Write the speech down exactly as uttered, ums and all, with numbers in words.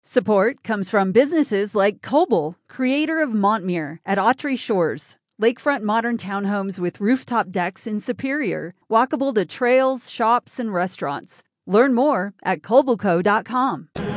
Support comes from businesses like Koble, creator of Montmere at Autry Shores, lakefront modern townhomes with rooftop decks in Superior, walkable to trails, shops, and restaurants. Learn more at Kobleco dot com.